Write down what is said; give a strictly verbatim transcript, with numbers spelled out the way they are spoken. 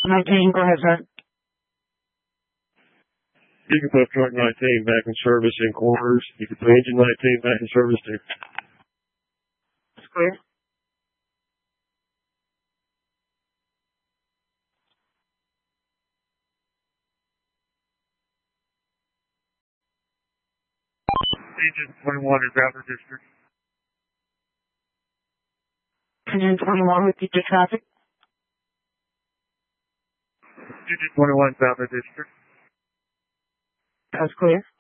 nineteen, go ahead, sir. You can put truck nineteen back in service in quarters. You can put engine nineteen back in service too. It's clear. Engine twenty-one is out of district. Engine twenty-one, repeat your traffic. Engine twenty-one is out of district. That's clear.